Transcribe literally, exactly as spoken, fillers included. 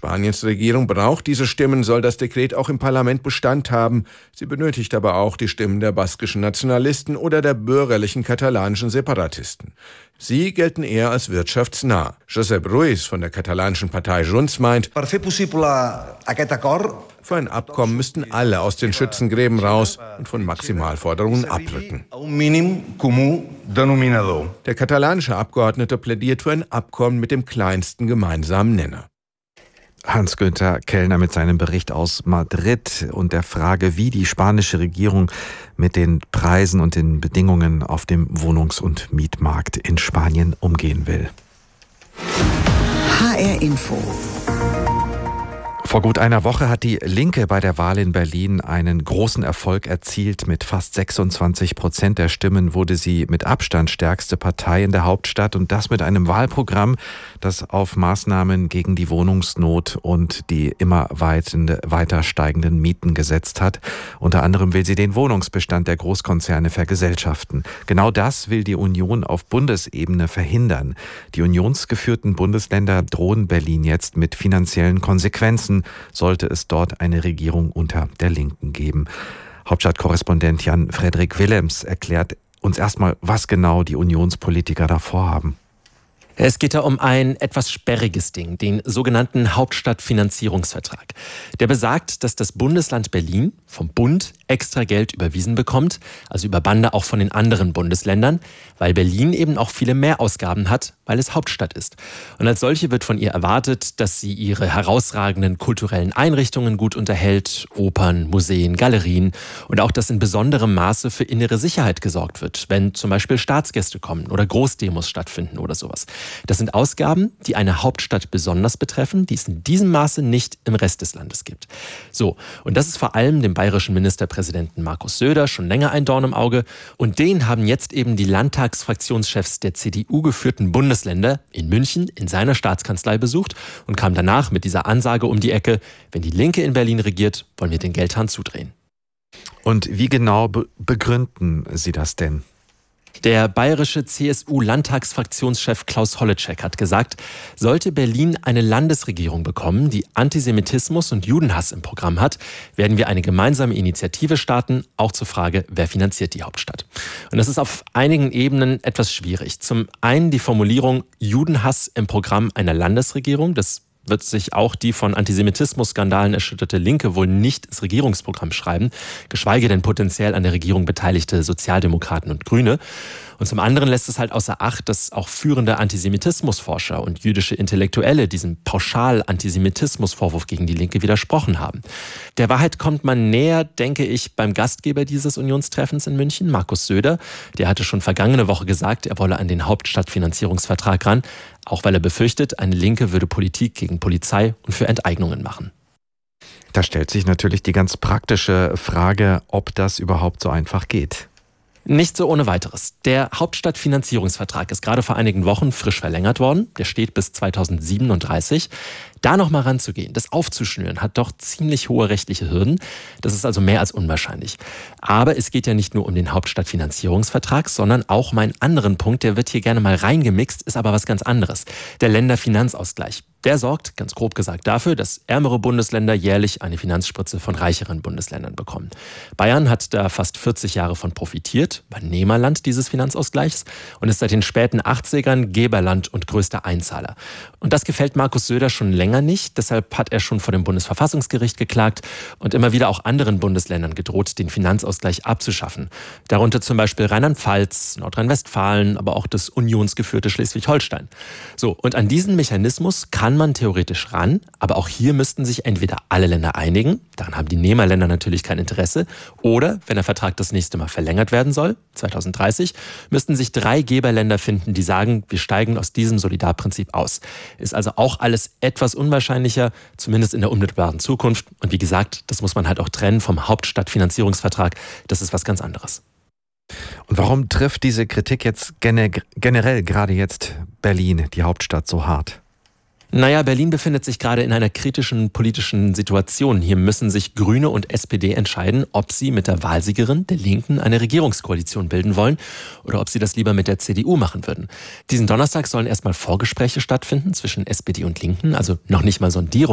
Spaniens Regierung braucht diese Stimmen, soll das Dekret auch im Parlament Bestand haben. Sie benötigt aber auch die Stimmen der baskischen Nationalisten oder der bürgerlichen katalanischen Separatisten. Sie gelten eher als wirtschaftsnah. Josep Ruiz von der katalanischen Partei Junts meint, für ein Abkommen müssten alle aus den Schützengräben raus und von Maximalforderungen abrücken. Der katalanische Abgeordnete plädiert für ein Abkommen mit dem kleinsten gemeinsamen Nenner. Hans-Günther Kellner mit seinem Bericht aus Madrid und der Frage, wie die spanische Regierung mit den Preisen und den Bedingungen auf dem Wohnungs- und Mietmarkt in Spanien umgehen will. H R Info. Vor gut einer Woche hat die Linke bei der Wahl in Berlin einen großen Erfolg erzielt. Mit fast sechsundzwanzig Prozent der Stimmen wurde sie mit Abstand stärkste Partei in der Hauptstadt und das mit einem Wahlprogramm, das auf Maßnahmen gegen die Wohnungsnot und die immer weiter steigenden Mieten gesetzt hat. Unter anderem will sie den Wohnungsbestand der Großkonzerne vergesellschaften. Genau das will die Union auf Bundesebene verhindern. Die unionsgeführten Bundesländer drohen Berlin jetzt mit finanziellen Konsequenzen, sollte es dort eine Regierung unter der Linken geben. Hauptstadtkorrespondent Jan-Frederik Willems erklärt uns erstmal, was genau die Unionspolitiker da vorhaben. Es geht da um ein etwas sperriges Ding, den sogenannten Hauptstadtfinanzierungsvertrag. Der besagt, dass das Bundesland Berlin vom Bund extra Geld überwiesen bekommt, also über Bande auch von den anderen Bundesländern, weil Berlin eben auch viele Mehrausgaben hat, weil es Hauptstadt ist. Und als solche wird von ihr erwartet, dass sie ihre herausragenden kulturellen Einrichtungen gut unterhält, Opern, Museen, Galerien und auch, dass in besonderem Maße für innere Sicherheit gesorgt wird, wenn zum Beispiel Staatsgäste kommen oder Großdemos stattfinden oder sowas. Das sind Ausgaben, die eine Hauptstadt besonders betreffen, die es in diesem Maße nicht im Rest des Landes gibt. So, und das ist vor allem dem bayerischen Ministerpräsidenten Markus Söder schon länger ein Dorn im Auge. Und den haben jetzt eben die Landtagsfraktionschefs der C D U-geführten Bundesländer in München in seiner Staatskanzlei besucht und kamen danach mit dieser Ansage um die Ecke: Wenn die Linke in Berlin regiert, wollen wir den Geldhahn zudrehen. Und wie genau be- begründen Sie das denn? Der bayerische C S U-Landtagsfraktionschef Klaus Holleczek hat gesagt, sollte Berlin eine Landesregierung bekommen, die Antisemitismus und Judenhass im Programm hat, werden wir eine gemeinsame Initiative starten, auch zur Frage, wer finanziert die Hauptstadt. Und das ist auf einigen Ebenen etwas schwierig. Zum einen die Formulierung Judenhass im Programm einer Landesregierung, das wird sich auch die von Antisemitismus-Skandalen erschütterte Linke wohl nicht ins Regierungsprogramm schreiben, geschweige denn potenziell an der Regierung beteiligte Sozialdemokraten und Grüne. Und zum anderen lässt es halt außer Acht, dass auch führende Antisemitismusforscher und jüdische Intellektuelle diesem Pauschal-Antisemitismusvorwurf gegen die Linke widersprochen haben. Der Wahrheit kommt man näher, denke ich, beim Gastgeber dieses Unionstreffens in München, Markus Söder. Der hatte schon vergangene Woche gesagt, er wolle an den Hauptstadtfinanzierungsvertrag ran, auch weil er befürchtet, eine Linke würde Politik gegen Polizei und für Enteignungen machen. Da stellt sich natürlich die ganz praktische Frage, ob das überhaupt so einfach geht. Nicht so ohne weiteres. Der Hauptstadtfinanzierungsvertrag ist gerade vor einigen Wochen frisch verlängert worden. Der steht bis zweitausendsiebenunddreißig. Da noch mal ranzugehen, das aufzuschnüren, hat doch ziemlich hohe rechtliche Hürden. Das ist also mehr als unwahrscheinlich. Aber es geht ja nicht nur um den Hauptstadtfinanzierungsvertrag, sondern auch um einen anderen Punkt, der wird hier gerne mal reingemixt, ist aber was ganz anderes. Der Länderfinanzausgleich. Der sorgt, ganz grob gesagt, dafür, dass ärmere Bundesländer jährlich eine Finanzspritze von reicheren Bundesländern bekommen. Bayern hat da fast vierzig Jahre von profitiert, war Nehmerland dieses Finanzausgleichs und ist seit den späten achtzigern Geberland und größter Einzahler. Und das gefällt Markus Söder schon länger nicht, deshalb hat er schon vor dem Bundesverfassungsgericht geklagt und immer wieder auch anderen Bundesländern gedroht, den Finanzausgleich abzuschaffen. Darunter zum Beispiel Rheinland-Pfalz, Nordrhein-Westfalen, aber auch das unionsgeführte Schleswig-Holstein. So, und an diesen Mechanismus kann man theoretisch ran, aber auch hier müssten sich entweder alle Länder einigen, daran haben die Nehmerländer natürlich kein Interesse, oder, wenn der Vertrag das nächste Mal verlängert werden soll, zweitausenddreißig, müssten sich drei Geberländer finden, die sagen, wir steigen aus diesem Solidarprinzip aus. Ist also auch alles etwas unwahrscheinlicher, zumindest in der unmittelbaren Zukunft. Und wie gesagt, das muss man halt auch trennen vom Hauptstadtfinanzierungsvertrag. Das ist was ganz anderes. Und warum trifft diese Kritik jetzt generell gerade jetzt Berlin, die Hauptstadt, so hart? Naja, Berlin befindet sich gerade in einer kritischen politischen Situation. Hier müssen sich Grüne und S P D entscheiden, ob sie mit der Wahlsiegerin, der Linken, eine Regierungskoalition bilden wollen oder ob sie das lieber mit der C D U machen würden. Diesen Donnerstag sollen erstmal Vorgespräche stattfinden zwischen S P D und Linken, also noch nicht mal Sondierungen.